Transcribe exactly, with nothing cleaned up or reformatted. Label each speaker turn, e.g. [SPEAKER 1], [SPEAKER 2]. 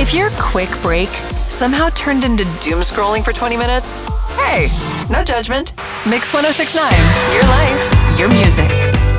[SPEAKER 1] If your quick break somehow turned into doom scrolling for twenty minutes, hey, no judgment. Mix one oh six point nine, your life, your music.